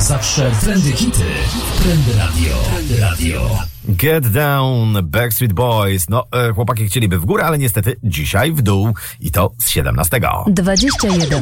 zawsze trendy hity. Trendy Radio. Get Down, Backstreet Boys. No, chłopaki chcieliby w górę, ale niestety dzisiaj w dół i to z 17. 21.